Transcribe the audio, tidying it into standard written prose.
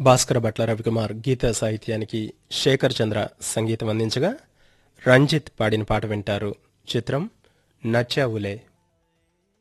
భాస్కర భట్ల రవికుమార్ గీత సాహిత్యానికి శేఖర్ చంద్ర సంగీతం అందించగా రంజిత్ పాడిన పాట వింటారు. చిత్రం నచ్చావులే.